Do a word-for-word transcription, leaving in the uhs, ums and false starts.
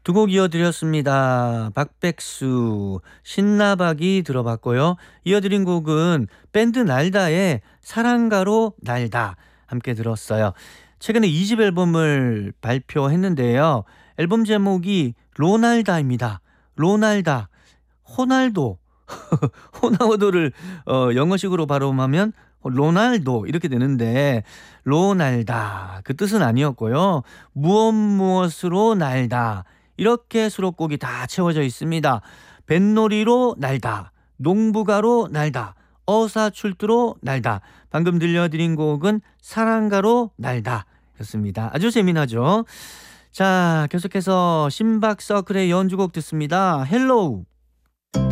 두 곡 이어드렸습니다. 박백수 신나박이 들어봤고요. 이어드린 곡은 밴드 날다의 사랑가로 날다 함께 들었어요. 최근에 이 집 앨범을 발표했는데요. 앨범 제목이 로날다입니다. 로날다, 호날두, 호나우두를 어, 영어식으로 발음하면 로날도 이렇게 되는데 로날다 그 뜻은 아니었고요. 무엇 무엇으로 날다 이렇게 수록곡이 다 채워져 있습니다. 뱃놀이로 날다, 농부가로 날다, 어사출두로 날다. 방금 들려드린 곡은 사랑가로 날다 였습니다. 아주 재미나죠. 자, 계속해서 심박서클의 연주곡 듣습니다. 헬로우.